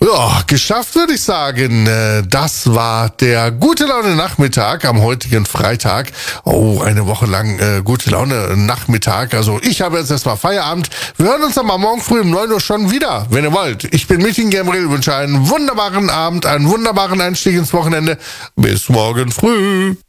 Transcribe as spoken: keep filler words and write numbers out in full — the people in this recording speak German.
Ja, geschafft würde ich sagen. Das war der Gute Laune Nachmittag am heutigen Freitag. Oh, eine Woche lang äh, Gute Laune Nachmittag. Also ich habe jetzt erstmal Feierabend. Wir hören uns dann mal morgen früh um neun Uhr schon wieder, wenn ihr wollt. Ich bin Meeting Gabriel, wünsche einen wunderbaren Abend, einen wunderbaren Einstieg ins Wochenende. Bis morgen früh.